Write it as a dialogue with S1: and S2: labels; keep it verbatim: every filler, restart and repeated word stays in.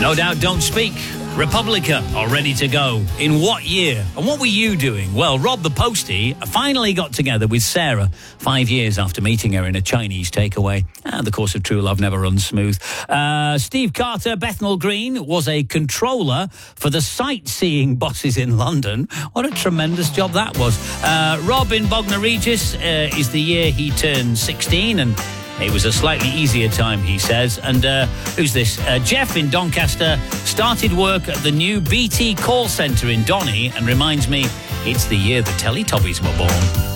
S1: No Doubt Don't Speak, Republica are ready to go. In what year? And what were you doing? Well, Rob the Postie finally got together with Sarah five years after meeting her in a Chinese takeaway. And the course of true love never runs smooth. Uh, Steve Carter, Bethnal Green, was a controller for the sightseeing bosses in London. What a tremendous job that was. Uh, Rob in Bognor Regis uh, is the year he turned sixteen, and it was a slightly easier time, he says. And uh, who's this? Uh, Jeff in Doncaster started work at the new B T call centre in Donny and reminds me it's the year the Teletubbies were born.